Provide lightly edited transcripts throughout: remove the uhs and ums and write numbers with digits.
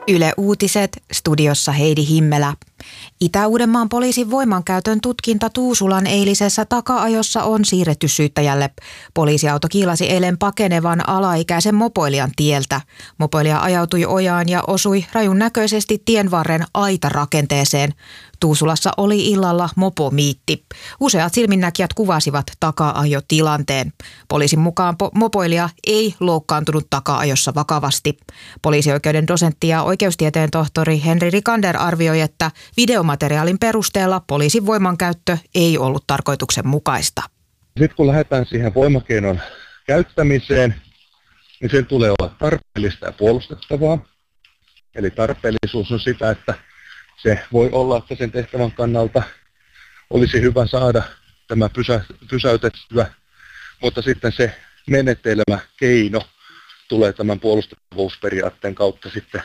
Yle Uutiset, studiossa Heidi Himmelä. Itä-Uudenmaan poliisin voimankäytön tutkinta Tuusulan eilisessä taka-ajossa on siirretty syyttäjälle. Poliisiauto kiilasi eilen pakenevan alaikäisen mopoilijan tieltä. Mopoilija ajautui ojaan ja osui rajun näköisesti tienvarren aitarakenteeseen. Tuusulassa oli illalla mopomiitti. Useat silminnäkijät kuvasivat taka-ajotilanteen. Poliisin mukaan mopoilija ei loukkaantunut taka-ajossa vakavasti. Poliisioikeuden dosentti ja oikeustieteen tohtori Henri Rikander arvioi, että videomateriaalin perusteella poliisin voimankäyttö ei ollut tarkoituksenmukaista. Sitten kun lähdetään siihen voimakeinon käyttämiseen, niin sen tulee olla tarpeellista ja puolustettavaa. Eli tarpeellisuus on sitä, että se voi olla, että sen tehtävän kannalta olisi hyvä saada tämä pysäytettyä, mutta sitten se menetelmä, keino tulee tämän puolustettavuusperiaatteen kautta sitten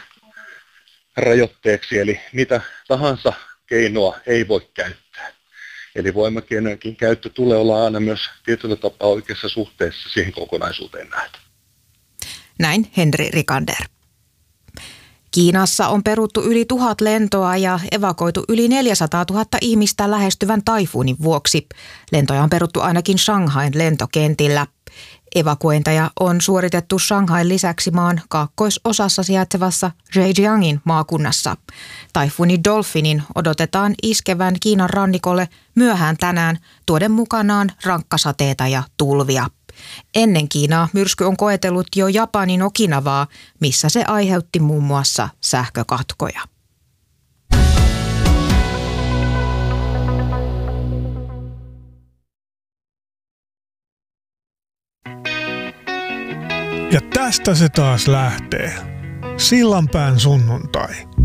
rajoitteeksi, eli mitä tahansa keinoa ei voi käyttää. Eli voimakeinojenkin käyttö tulee olla aina myös tietyllä tapaa oikeassa suhteessa siihen kokonaisuuteen nähden. Näin Henri Rikander. Kiinassa on peruttu yli 1000 lentoa ja evakuoitu yli 400 000 ihmistä lähestyvän taifuunin vuoksi. Lentoja on peruttu ainakin Shanghain lentokentillä. Evakuointeja on suoritettu Shanghain lisäksi maan kaakkoisosassa sijaitsevassa Zhejiangin maakunnassa. Taifuuni Dolphinin odotetaan iskevän Kiinan rannikolle myöhään tänään tuoden mukanaan rankkasateita ja tulvia. Ennen Kiinaa myrsky on koetellut jo Japanin Okinawaa, missä se aiheutti muun muassa sähkökatkoja. Ja tästä se taas lähtee. Sillanpään sunnuntai.